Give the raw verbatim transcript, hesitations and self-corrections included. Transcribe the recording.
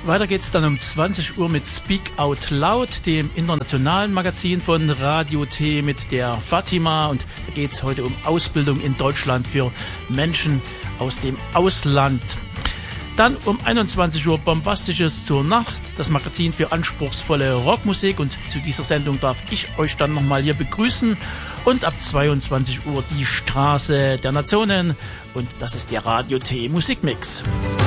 Weiter geht's dann um zwanzig Uhr mit Speak Out Loud, dem internationalen Magazin von Radio T mit der Fatima. Und da geht's heute um Ausbildung in Deutschland für Menschen aus dem Ausland. Dann um einundzwanzig Uhr Bombastisches zur Nacht, das Magazin für anspruchsvolle Rockmusik. Und zu dieser Sendung darf ich euch dann nochmal hier begrüßen. Und ab zweiundzwanzig Uhr die Straße der Nationen. Und das ist der Radio T Musikmix.